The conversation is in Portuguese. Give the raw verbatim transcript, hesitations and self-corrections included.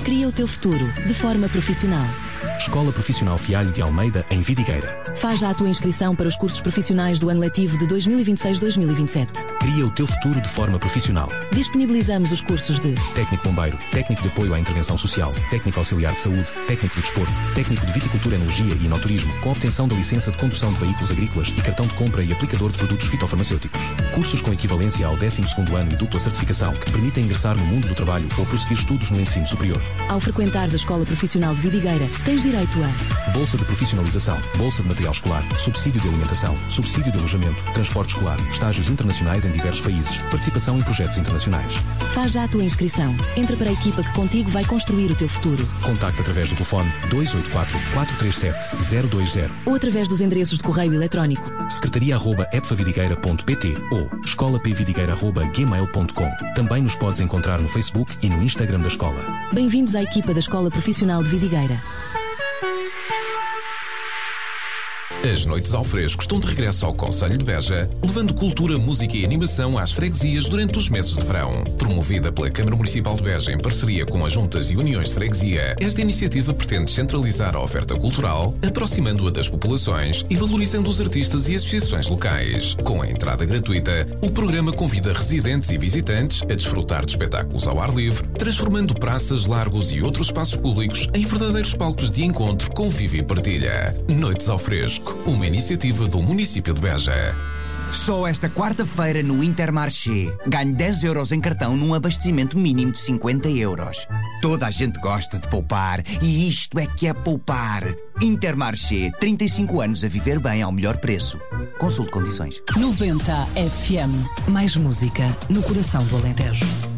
Cria o teu futuro de forma profissional. Escola Profissional Fialho de Almeida, em Vidigueira. Faz já a tua inscrição para os cursos profissionais do ano letivo de dois mil e vinte e seis a dois mil e vinte e sete. Cria o teu futuro de forma profissional. Disponibilizamos os cursos de Técnico Bombeiro, Técnico de Apoio à Intervenção Social, Técnico Auxiliar de Saúde, Técnico de Desporto, Técnico de Viticultura, Energia e Enoturismo, com obtenção da licença de condução de veículos agrícolas e cartão de compra e aplicador de produtos fitofarmacêuticos. Cursos com equivalência ao décimo segundo ano e dupla certificação que te permitem ingressar no mundo do trabalho ou prosseguir estudos no ensino superior. Ao frequentares a Escola Profissional de Vidigueira, tens direito a Bolsa de Profissionalização, Bolsa de Material Escolar, Subsídio de Alimentação, Subsídio de Alojamento, Transporte Escolar, Estágios internacionais em diversos países, Participação em projetos internacionais. Faz já a tua inscrição. Entra para a equipa que contigo vai construir o teu futuro. Contacte através do telefone dois oito quatro, quatro três sete, zero dois zero ou através dos endereços de correio eletrónico secretaria arroba epfavidigueira ponto pt ou escolapvidigueira arroba gmail ponto com. Também nos podes encontrar no Facebook e no Instagram da escola. Bem-vindos à equipa da Escola Profissional de Vidigueira. As Noites ao Fresco estão de regresso ao Concelho de Beja, levando cultura, música e animação às freguesias durante os meses de verão. Promovida pela Câmara Municipal de Beja em parceria com as juntas e uniões de freguesia, esta iniciativa pretende centralizar a oferta cultural, aproximando-a das populações e valorizando os artistas e associações locais. Com a entrada gratuita, o programa convida residentes e visitantes a desfrutar de espetáculos ao ar livre, transformando praças, largos e outros espaços públicos em verdadeiros palcos de encontro, convívio e partilha. Noites ao Fresco, uma iniciativa do município de Beja. Só esta quarta-feira no Intermarché. Ganhe dez euros em cartão num abastecimento mínimo de cinquenta euros. Toda a gente gosta de poupar e isto é que é poupar. Intermarché, trinta e cinco anos a viver bem ao melhor preço. Consulte condições. noventa F M. Mais música no coração do Alentejo.